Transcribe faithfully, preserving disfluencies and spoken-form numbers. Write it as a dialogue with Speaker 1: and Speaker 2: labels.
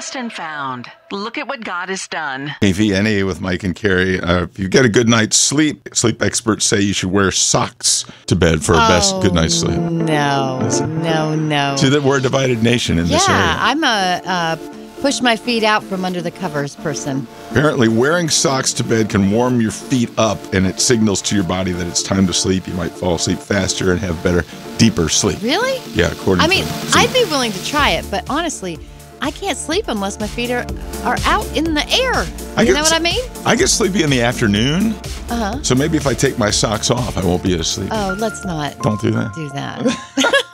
Speaker 1: Lost and found. Look at what God has done.
Speaker 2: A V N A with Mike and Carrie. Uh, if you get a good night's sleep, sleep experts say you should wear socks to bed for a
Speaker 3: oh,
Speaker 2: best good night's sleep.
Speaker 3: No, no, no.
Speaker 2: See that we're a divided nation in
Speaker 3: yeah,
Speaker 2: this area.
Speaker 3: Yeah, I'm a uh, push my feet out from under the covers person.
Speaker 2: Apparently, wearing socks to bed can warm your feet up, and it signals to your body that it's time to sleep. You might fall asleep faster and have better, deeper sleep.
Speaker 3: Really?
Speaker 2: Yeah, according
Speaker 3: I mean,
Speaker 2: to...
Speaker 3: I mean, I'd be willing to try it, but honestly, I can't sleep unless my feet are, are out in the air.
Speaker 2: I
Speaker 3: You
Speaker 2: get,
Speaker 3: know what I mean?
Speaker 2: I get sleepy in the afternoon,
Speaker 3: Uh-huh.
Speaker 2: so maybe if I take my socks off, I won't be as sleepy.
Speaker 3: Oh, let's not
Speaker 2: Don't do that.
Speaker 3: do that.